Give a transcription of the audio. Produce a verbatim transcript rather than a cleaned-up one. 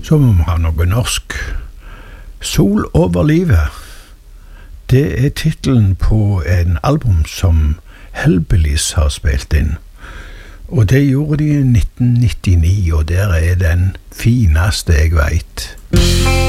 Så må vi ha noe norsk. Sol over livet. Det er titelen på en album som Hellbillies har spilt inn. Og det gjorde de i nitten nittini, og der er den fineste jeg vet.